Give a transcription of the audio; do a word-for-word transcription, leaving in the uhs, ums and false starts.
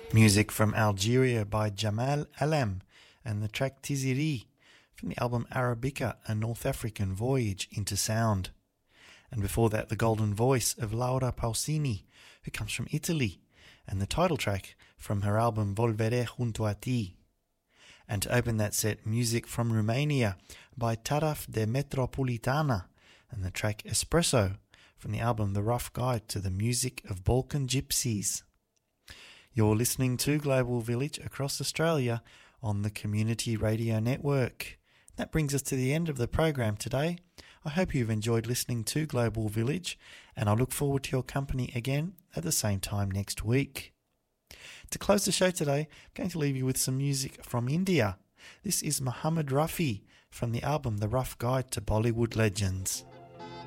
Music from Algeria by Jamal Alam and the track Tiziri from the album Arabica, a North African voyage into sound. And before that, the golden voice of Laura Pausini, who comes from Italy, and the title track from her album Volveré junto a ti. And to open that set, music from Romania by Taraf de Metropolitana and the track Espresso from the album The Rough Guide to the Music of Balkan Gypsies. You're listening to Global Village across Australia on the Community Radio Network. That brings us to the end of the program today. I hope you've enjoyed listening to Global Village, and I look forward to your company again at the same time next week. To close the show today, I'm going to leave you with some music from India. This is Muhammad Rafi from the album The Rough Guide to Bollywood Legends.